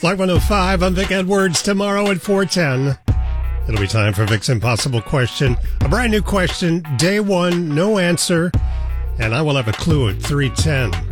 Flight 105, I'm Vic Edwards. Tomorrow at 4:10, it'll be time for Vic's Impossible Question. A brand new question, day one, no answer, and I will have a clue at 3:10.